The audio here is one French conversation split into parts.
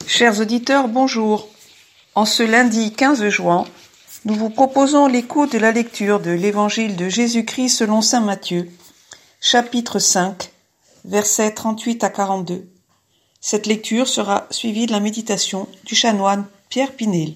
Chers auditeurs, bonjour. En ce lundi 15 juin, nous vous proposons l'écoute de la lecture de l'Évangile de Jésus-Christ selon saint Matthieu, chapitre 5, versets 38 à 42. Cette lecture sera suivie de la méditation du chanoine Pierre Pinel.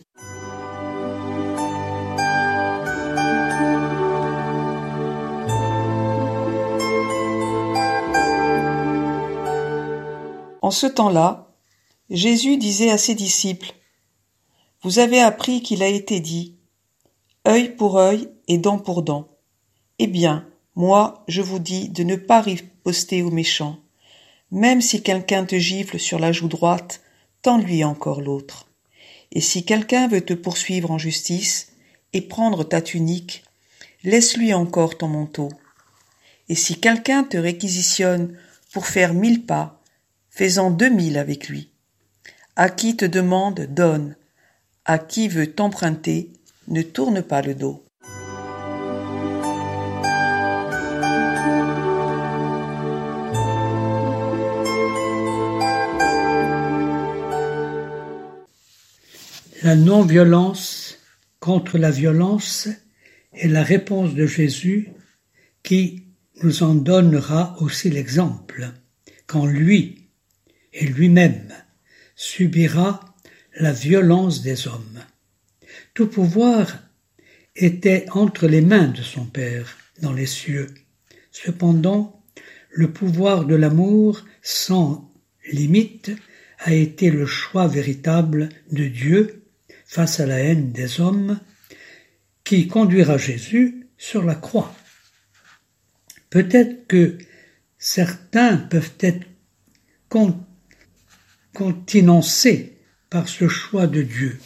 En ce temps-là, Jésus disait à ses disciples : « Vous avez appris qu'il a été dit : œil pour œil et dent pour dent. Eh bien, moi, je vous dis de ne pas riposter aux méchants. Même si quelqu'un te gifle sur la joue droite, tends-lui encore l'autre. Et si quelqu'un veut te poursuivre en justice et prendre ta tunique, laisse-lui encore ton manteau. Et si quelqu'un te réquisitionne pour faire 1000 pas, fais-en 2000 avec lui. À qui te demande, donne. À qui veut t'emprunter, ne tourne pas le dos. » La non-violence contre la violence est la réponse de Jésus qui nous en donnera aussi l'exemple, quand lui et lui-même subira la violence des hommes. Tout pouvoir était entre les mains de son Père dans les cieux. Cependant, le pouvoir de l'amour sans limite a été le choix véritable de Dieu face à la haine des hommes qui conduira Jésus sur la croix. Peut-être que certains peuvent être continencés par ce choix de Dieu,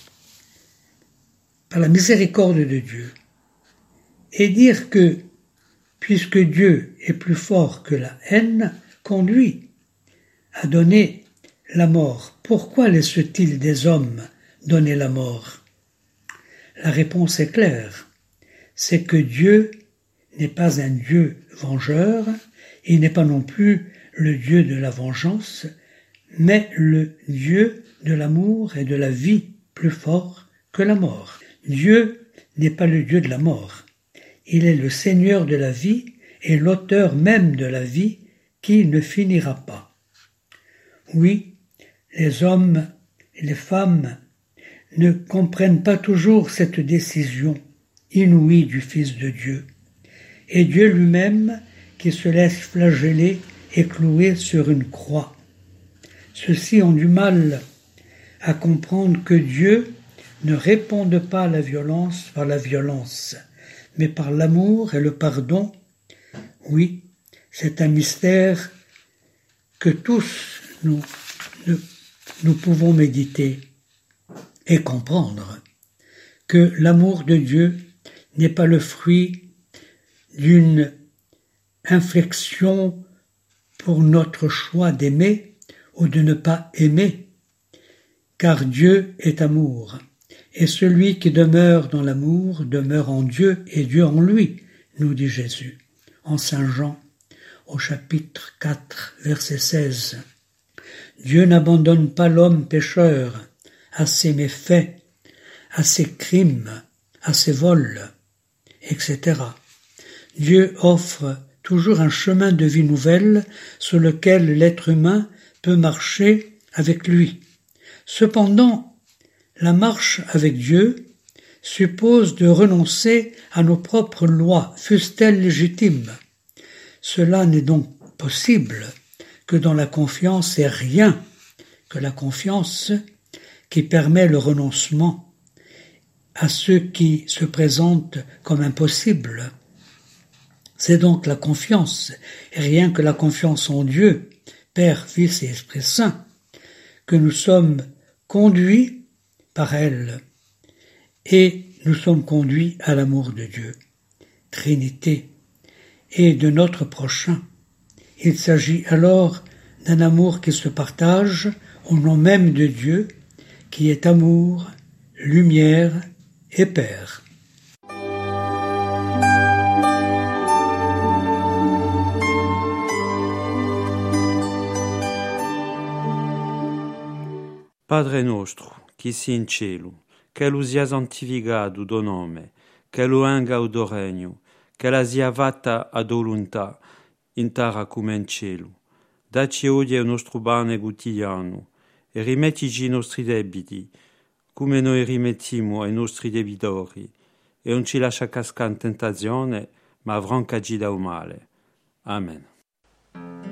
par la miséricorde de Dieu, et dire que, puisque Dieu est plus fort que la haine, conduit à donner la mort, pourquoi laisse-t-il des hommes donner la mort ? La réponse est claire, c'est que Dieu n'est pas un Dieu vengeur, il n'est pas non plus le Dieu de la vengeance, mais le Dieu de l'amour et de la vie plus fort que la mort. Dieu n'est pas le Dieu de la mort. Il est le Seigneur de la vie et l'auteur même de la vie qui ne finira pas. Oui, les hommes et les femmes ne comprennent pas toujours cette décision inouïe du Fils de Dieu. Et Dieu lui-même qui se laisse flageller et clouer sur une croix. Ceux-ci ont du mal à comprendre que Dieu ne réponde pas à la violence par la violence, mais par l'amour et le pardon. Oui, c'est un mystère que tous nous pouvons méditer et comprendre, que l'amour de Dieu n'est pas le fruit d'une inflexion pour notre choix d'aimer ou de ne pas aimer, car Dieu est amour, et celui qui demeure dans l'amour demeure en Dieu et Dieu en lui, nous dit Jésus, en Saint Jean, au chapitre 4, verset 16. Dieu n'abandonne pas l'homme pécheur à ses méfaits, à ses crimes, à ses vols, etc. Dieu offre toujours un chemin de vie nouvelle sur lequel l'être humain peut marcher avec lui. Cependant, la marche avec Dieu suppose de renoncer à nos propres lois, fussent-elles légitimes. Cela n'est donc possible que dans la confiance et rien que la confiance qui permet le renoncement à ceux qui se présentent comme impossibles. C'est donc la confiance, et rien que la confiance en Dieu, Père, Fils et Esprit Saint, que nous sommes conduits par elle, et nous sommes conduits à l'amour de Dieu, Trinité, et de notre prochain. Il s'agit alors d'un amour qui se partage au nom même de Dieu, qui est amour, lumière et Père. Padre nostro, chi si in cielo, che lo sia santificato do nome, che lo venga o do regno, che la sia fatta a volontà, in terra come in cielo. Dacci oggi il nostro pane quotidiano, e rimettici i nostri debiti, come noi rimettiamo ai nostri debitori, e non ci lascia cascare in tentazione, ma affrancaci dal male. Amen.